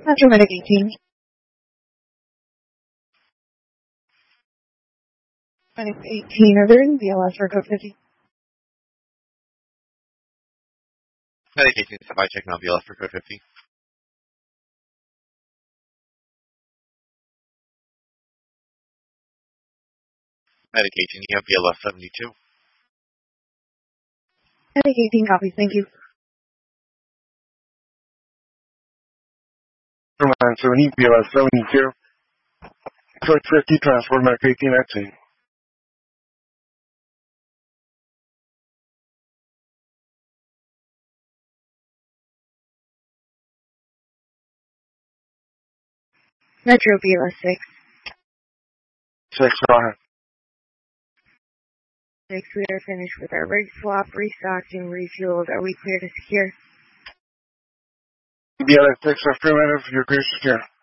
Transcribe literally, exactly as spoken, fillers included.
Metro Medic eighteen. Medic eighteen, are there any B L S for code fifty? Medic eighteen, standby, checking on B L S for code fifty. Medic eighteen, you have B L S seventy-two. Medic eighteen copies, thank you. nine seventy, B L S seventy-two. Code fifty, transport Medic eighteen exit. Metro B L S six. six, go ahead. six, we are finished with our rig swap, restocked and refueled. Are we clear to secure? B L S six, affirmative, you're clear to secure.